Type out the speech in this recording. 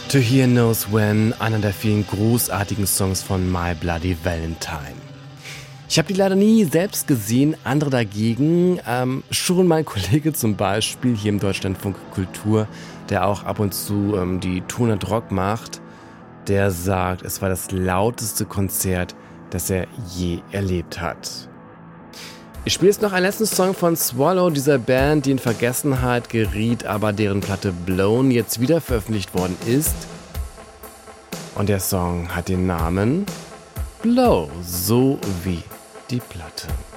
To Hear Knows When, einer der vielen großartigen Songs von My Bloody Valentine. Ich habe die leider nie selbst gesehen, andere dagegen. Schon mein Kollege zum Beispiel hier im Deutschlandfunk Kultur, der auch ab und zu die Tonart Rock macht, der sagt, es war das lauteste Konzert, das er je erlebt hat. Ich spiele jetzt noch einen letzten Song von Swallow, dieser Band, die in Vergessenheit geriet, aber deren Platte Blown jetzt wieder veröffentlicht worden ist. Und der Song hat den Namen Blow, so wie die Platte.